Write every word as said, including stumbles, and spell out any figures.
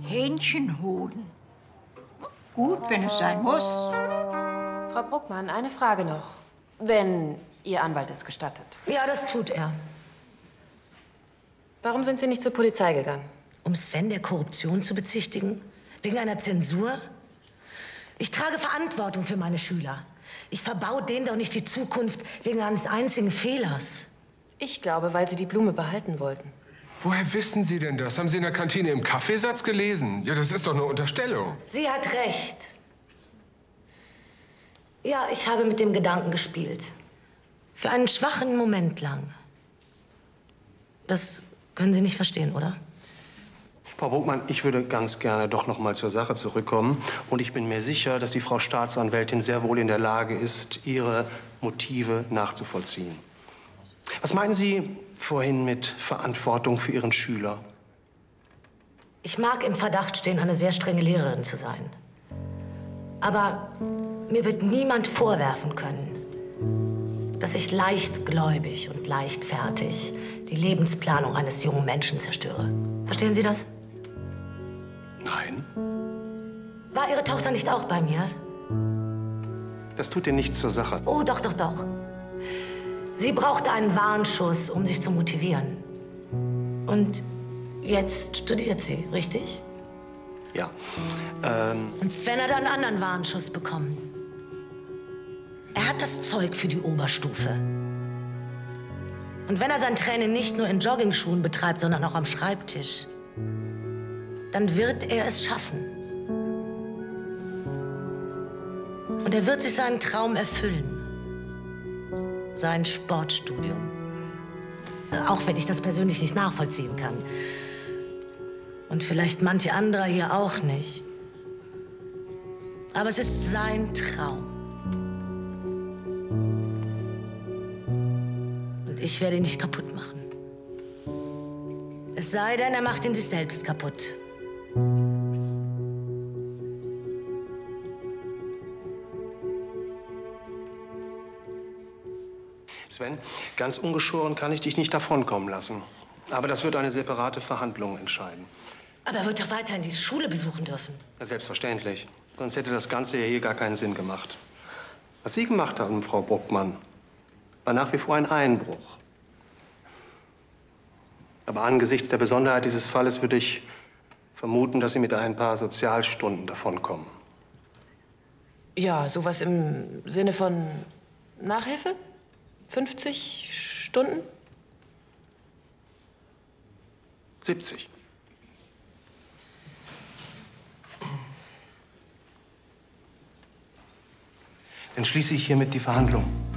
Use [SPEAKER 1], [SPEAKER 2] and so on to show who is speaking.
[SPEAKER 1] Hähnchenhoden. Gut, wenn es sein muss.
[SPEAKER 2] Frau Bruckmann, eine Frage noch. Wenn Ihr Anwalt es gestattet.
[SPEAKER 3] Ja, das tut er.
[SPEAKER 2] Warum sind Sie nicht zur Polizei gegangen?
[SPEAKER 3] Um Sven der Korruption zu bezichtigen? Wegen einer Zensur? Ich trage Verantwortung für meine Schüler. Ich verbau denen doch nicht die Zukunft wegen eines einzigen Fehlers.
[SPEAKER 2] Ich glaube, weil Sie die Blume behalten wollten.
[SPEAKER 4] Woher wissen Sie denn das? Haben Sie in der Kantine im Kaffeesatz gelesen? Ja, das ist doch eine Unterstellung.
[SPEAKER 3] Sie hat recht. Ja, ich habe mit dem Gedanken gespielt. Für einen schwachen Moment lang. Das können Sie nicht verstehen, oder?
[SPEAKER 5] Frau Bruckmann, ich würde ganz gerne doch noch mal zur Sache zurückkommen. Und ich bin mir sicher, dass die Frau Staatsanwältin sehr wohl in der Lage ist, ihre Motive nachzuvollziehen. Was meinen Sie vorhin mit Verantwortung für Ihren Schüler?
[SPEAKER 3] Ich mag im Verdacht stehen, eine sehr strenge Lehrerin zu sein. Aber mir wird niemand vorwerfen können, dass ich leichtgläubig und leichtfertig die Lebensplanung eines jungen Menschen zerstöre. Verstehen Sie das?
[SPEAKER 5] Nein.
[SPEAKER 3] War Ihre Tochter nicht auch bei mir?
[SPEAKER 5] Das tut dir nichts zur Sache.
[SPEAKER 3] Oh, doch, doch, doch. Sie brauchte einen Warnschuss, um sich zu motivieren. Und jetzt studiert sie, richtig?
[SPEAKER 5] Ja. Ähm
[SPEAKER 3] Und Sven hat einen anderen Warnschuss bekommen. Er hat das Zeug für die Oberstufe. Und wenn er sein Training nicht nur in Joggingschuhen betreibt, sondern auch am Schreibtisch, dann wird er es schaffen. Und er wird sich seinen Traum erfüllen. Sein Sportstudium. Auch wenn ich das persönlich nicht nachvollziehen kann. Und vielleicht manche andere hier auch nicht. Aber es ist sein Traum. Und ich werde ihn nicht kaputt machen. Es sei denn, er macht ihn sich selbst kaputt.
[SPEAKER 5] Sven, ganz ungeschoren kann ich dich nicht davonkommen lassen. Aber das wird eine separate Verhandlung entscheiden.
[SPEAKER 3] Aber er wird doch weiterhin die Schule besuchen dürfen.
[SPEAKER 5] Ja, selbstverständlich. Sonst hätte das Ganze ja hier gar keinen Sinn gemacht. Was Sie gemacht haben, Frau Bruckmann, war nach wie vor ein Einbruch. Aber angesichts der Besonderheit dieses Falles würde ich vermuten, dass Sie mit ein paar Sozialstunden davonkommen.
[SPEAKER 2] Ja, sowas im Sinne von Nachhilfe? fünfzig Stunden?
[SPEAKER 5] siebzig. Dann schließe ich hiermit die Verhandlung.